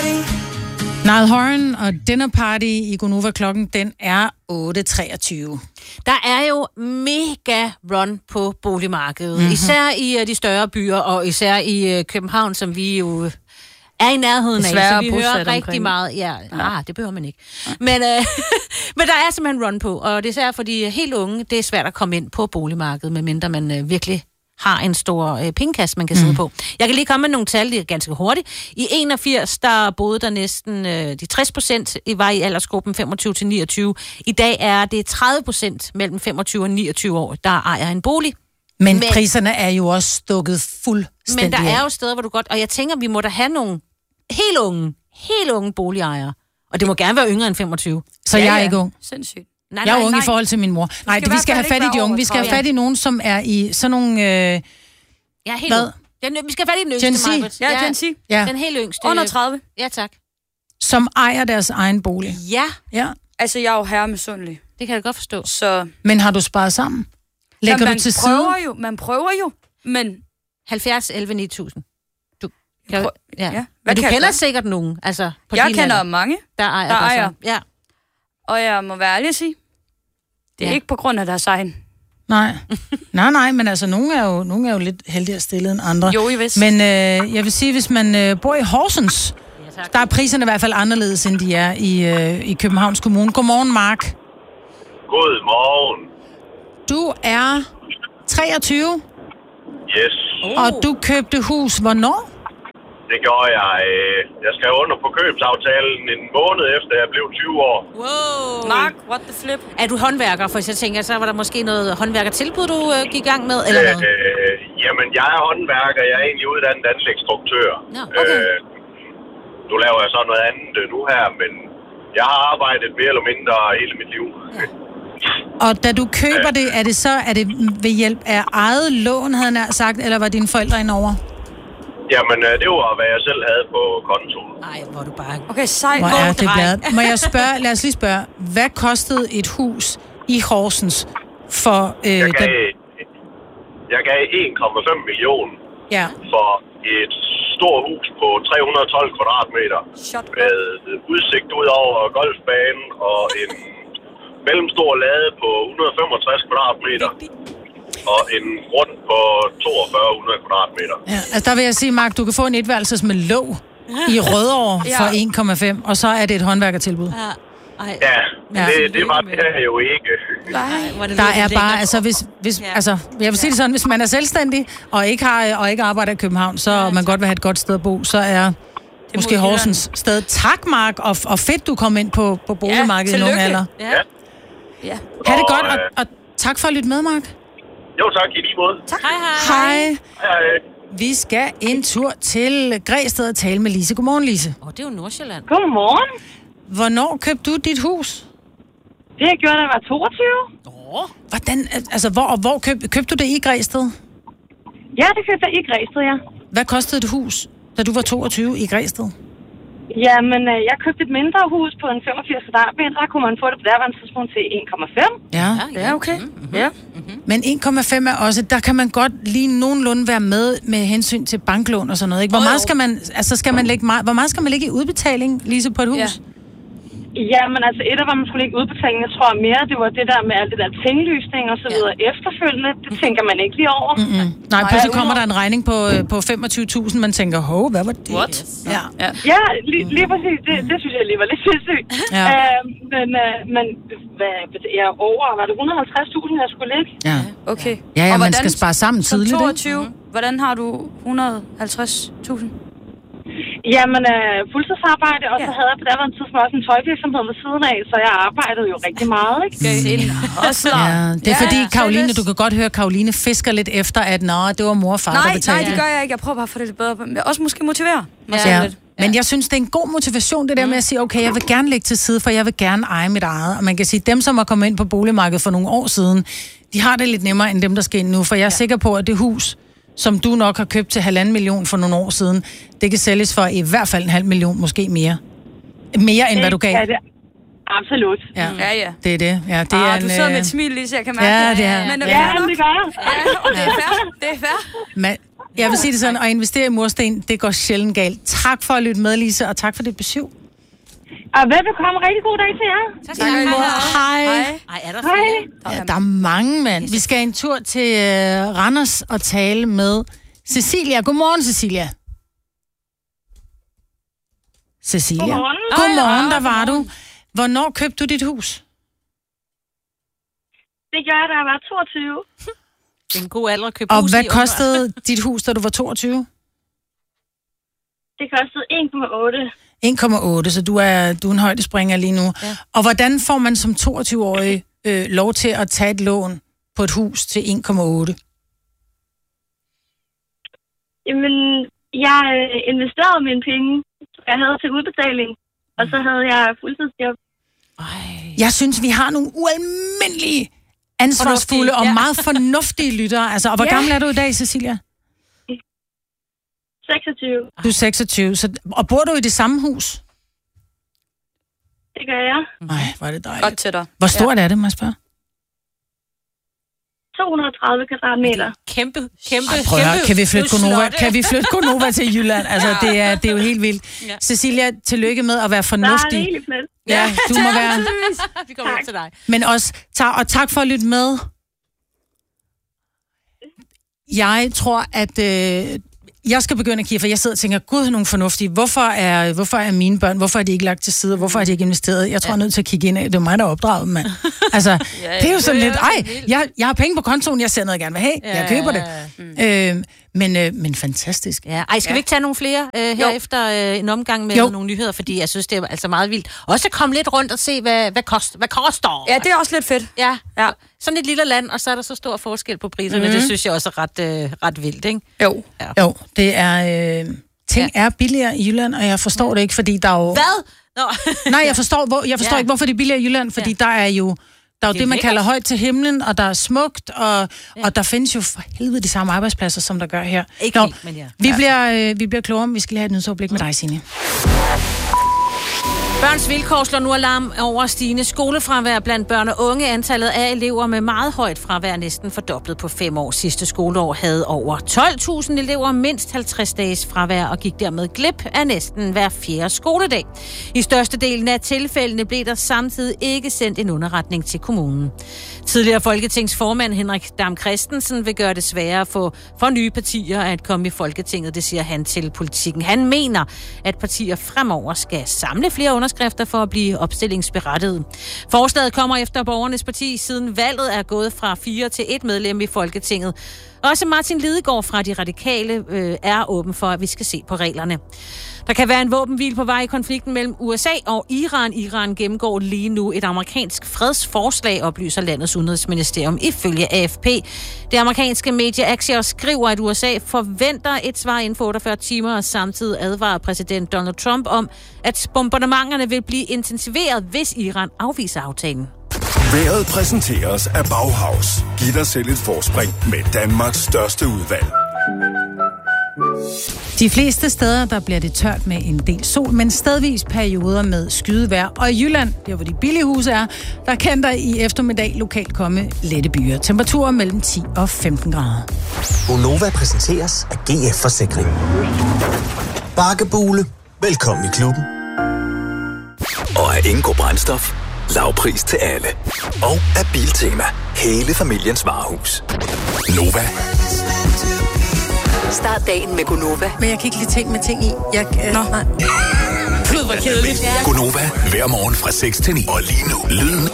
Niall Horan og Dinner Party i Gonova. Klokken, den er 8.23. Der er jo mega run på boligmarkedet. Især i de større byer, og især i København, som vi jo er i nærheden af. Så vi hører rigtig omkring. Meget. Ja, det behøver man ikke. Men der er simpelthen run på, og det er især for de helt unge, det er svært at komme ind på boligmarkedet, medmindre man virkelig har en stor pengekasse, man kan sidde på. Jeg kan lige komme med nogle tal, det er ganske hurtigt. I 81, der boede der næsten de 60% var i aldersgruppen 25-29. I dag er det 30% mellem 25 og 29 år, der ejer en bolig. Men priserne er jo også stukket fuldstændig. Men der er jo steder, hvor du godt... Og jeg tænker, vi må da have nogle helt unge boligejere. Og det må gerne være yngre end 25. Så jeg er ikke ung. Sindssygt. Nej, jeg er ung i forhold til min mor. Nej, vi skal have fat i de unge. Vi skal have fat i nogen, som er i sådan nogle... Ja, helt ung. Vi skal have fat i den yngste, Gen Z. Ja, Gen Z. Ja. Den helt yngste. Under 30. Ja, tak. Som ejer deres egen bolig. Ja. Altså, jeg er jo herremesundelig. Det kan jeg godt forstå. Så... Men har du sparet sammen? Lægger du til side? Man prøver jo, men... 70, 11, 9000. Ja. Men du kender sikkert nogen, altså på jeg kender mange, der ejer. Ja. Og jeg må være ærlig at sige, det er ikke på grund af deres egen. Nej, men altså, nogle er jo lidt heldigere stillet end andre. Jo, I vidst. Men jeg vil sige, hvis man bor i Horsens, der er priserne i hvert fald anderledes, end de er i Københavns Kommune. Godmorgen, Mark. Godmorgen. Du er 23. Yes. Og du købte hus hvornår? Det gjorde jeg. Jeg skrev under på købsaftalen en måned efter, jeg blev 20 år. Wow. Mark, what the flip? Er du håndværker? For jeg tænker, så var der måske noget håndværkertilbud, du gik i gang med, eller hvad? Jamen, jeg er håndværker. Jeg er egentlig uddannet anlægsstruktør. Nå, okay. Nu laver jeg så noget andet nu her, men jeg har arbejdet mere eller mindre hele mit liv. Ja. Og da du køber det, er det ved hjælp af eget lån, havde jeg sagt, eller var dine forældre indover? Jamen, det var, hvad jeg selv havde på kontoen. Nej, hvor du bare... Okay, sej. Hvor er det bladet? Må jeg spørge, lad os lige spørge, hvad kostede et hus i Horsens for... Jeg gav 1,5 millioner for et stort hus på 312 kvadratmeter. Med udsigt ud over golfbanen og en mellemstor lade på 165 kvadratmeter. Og en grund på 4200 kvadratmeter. Ja, altså der vil jeg sige, Mark, du kan få en etværelses med låg i Rødovre for 1,5, og så er det et håndværkertilbud. Det var det her jo ikke. Der er bare, altså hvis altså, jeg vil sige det sådan, hvis man er selvstændig og ikke arbejder i København, så man godt vil have et godt sted at bo, så er måske Horsens sted. Tak, Mark, og fedt, du kom ind på boligmarkedet i nogle alder. Ja. Ha' det godt, og tak for at lytte med, Mark. Jo, tak. I lige måde. Tak. Hej. Vi skal en tur til Græsted og tale med Lise. Godmorgen, Lise. Det er jo Nordsjælland. Godmorgen. Hvornår købte du dit hus? Det jeg gjorde, da jeg var 22. Hvordan, altså, hvor købte du det i Græsted? Ja, det købte jeg i Græsted, ja. Hvad kostede et hus, da du var 22 i Græsted? Jamen, jeg købte et mindre hus på en 85 kvadratmeter. Der kunne man få det på derværende tidspunkt til 1,5. Ja, okay. Ja. Men 1,5 er også, der kan man godt lige nogenlunde være med hensyn til banklån og sådan noget, ikke? Hvor meget skal man, hvor meget skal man lægge i udbetaling, Lise, på et hus? Ja. Jamen, altså et af hvad man skulle lægge udbetaling, jeg tror mere, det var det der med alt det der tinglysning og så videre efterfølgende. Det tænker man ikke lige over. Nej, pludselig kommer der en regning på 25.000, man tænker, hvad var det? What? Ja, lige præcis. Det synes jeg lige var lidt sindssygt. Ja. Men jeg over, var det 150.000, jeg skulle lægge? Ja. Okay. Ja, man skal spare sammen tidligt, ikke? 22, hvordan har du 150.000? Jamen, fuldtidsarbejde, og så havde jeg på daværende tidspunkt også en tøjvirksomhed ved siden af, så jeg arbejdede jo rigtig meget, ikke? Det er fordi, Karoline, du kan godt høre, Karoline fisker lidt efter, at det var mor og far, der betalte. Nej, det gør jeg ikke. Jeg prøver bare at få det lidt bedre. Også måske motivere mig lidt. Men jeg synes, det er en god motivation, det der med at sige, okay, jeg vil gerne lægge til side, for jeg vil gerne eje mit eget. Og man kan sige, dem, som er kommet ind på boligmarkedet for nogle år siden, de har det lidt nemmere end dem, der skal ind nu. For jeg er sikker på, at det hus, som du nok har købt til 1,5 million for nogle år siden, det kan sælges for i hvert fald 500.000, måske mere. Mere end hvad du gav. Ja, det absolut. Ja. Det er det. Ja, det er du sidder med et smil, Lise, jeg kan mærke det. Ja, det er. Men det gør jeg. Og det er fair. Det er fair. Jeg vil sige det sådan, at investere i mursten, det går sjældent galt. Tak for at lytte med, Lise, og tak for det besøg. Og velbekomme. Rigtig god dag til jer. Tak. Hej. Ej, er der flere? Ja, der er mange, mand. Vi skal en tur til Randers og tale med Cecilia. Godmorgen, Cecilia. Godmorgen, der var du. Hvornår købte du dit hus? Det gør jeg, da jeg var 22. Det er en god alder at købe og hus. Og hvad kostede dit hus, da du var 22? Det kostede 1,8. 1,8, så du er en højdespringer lige nu. Ja. Og hvordan får man som 22-årig lov til at tage et lån på et hus til 1,8? Jamen, jeg investerede mine penge, jeg havde til udbetaling, og så havde jeg fuldtidsjob. Jeg synes, vi har nogle ualmindelige, ansvarsfulde og meget fornuftige lyttere. Altså, og hvor gammel er du i dag, Cecilia? 26. Du er 26, og bor du i det samme hus? Det gør jeg. Nej, hvor er det dejligt. Godt til dig. Hvor stort er det, må jeg spørge? 230 kvadratmeter. Kæmpe. Kan vi flytte Gonova til Jylland? Altså, det er jo helt vildt. Ja. Cecilia, tillykke med at være fornuftig. Der er rigeligt plads. Ja, du må være. Vi kommer til dig. Men også, tak for at lytte med. Jeg tror, at jeg skal begynde at kigge, for jeg sidder og tænker, gud, nogle fornuftige. Hvorfor er mine børn, hvorfor er de ikke lagt til side? Hvorfor er de ikke investeret? Jeg tror, jeg er nødt til at kigge ind af. Det er mig, der er opdraget, mand. Altså, det er jo sådan lidt, jeg har penge på kontoen, jeg ser noget, jeg gerne vil have. Jeg køber det. Men fantastisk. Ja. Skal vi ikke tage nogle flere her efter en omgang med nogle nyheder? Fordi jeg synes, det er altså meget vildt. Også at komme lidt rundt og se, hvad koster. Ja, det er også lidt fedt. Ja. Sådan et lille land, og så er der så stor forskel på priserne. Det synes jeg også er ret vildt, ikke? Jo, det er... ting er billigere i Jylland, og jeg forstår det ikke, fordi der er jo... Hvad? Nej, jeg forstår ikke, hvorfor det er billigere i Jylland, fordi der er jo det man kalder højt til himlen, og der er smukt, og der findes jo for helvede de samme arbejdspladser, som der gør her. Ikke helt, men vi bliver klogere, vi skal lige have et nyhedsoverblik med dig, Signe. Børns Vilkår slår nu alarm over stigende skolefravær blandt børn og unge. Antallet af elever med meget højt fravær næsten fordoblet på 5 år. Sidste skoleår havde over 12.000 elever mindst 50 dages fravær og gik dermed glip af næsten hver 4. skoledag. I størstedelen af tilfældene blev der samtidig ikke sendt en underretning til kommunen. Tidligere folketingsformand Henrik Dam Kristensen vil gøre det sværere for nye partier at komme i Folketinget, det siger han til Politikken. Han mener, at partier fremover skal samle flere underskrifter for at blive opstillingsberettiget. Forslaget kommer efter Borgernes Parti siden valget er gået fra 4 til 1 medlem i Folketinget. Også Martin Lidegaard fra De Radikale er åben for, at vi skal se på reglerne. Der kan være en våbenhvile på vej i konflikten mellem USA og Iran. Iran gennemgår lige nu et amerikansk fredsforslag, oplyser landets udenrigsministerium ifølge AFP. Det amerikanske medie Axios skriver, at USA forventer et svar inden for 48 timer, og samtidig advarer præsident Donald Trump om, at bombardementerne vil blive intensiveret, hvis Iran afviser aftalen. Vejret præsenteres af Bauhaus. Giv dig selv et forspring med Danmarks største udvalg. De fleste steder, der bliver det tørt med en del sol, men stedvis perioder med skydevejr. Og i Jylland, der hvor de billige huse er, der kan der i eftermiddag lokalt komme lette byer. Temperaturer mellem 10 og 15 grader. Gonova præsenteres af GF Forsikring. Bakkebule. Velkommen i klubben. Og af Ingo Brændstof. Lavpris til alle. Og af Biltema. Hele familiens varehus. Nova. Start dagen med Gonova. Men jeg kan ikke lide ting med ting i. Gud, hvor kedeligt. Gonova. Hver morgen fra 6 til 9. Og lige nu. Lyden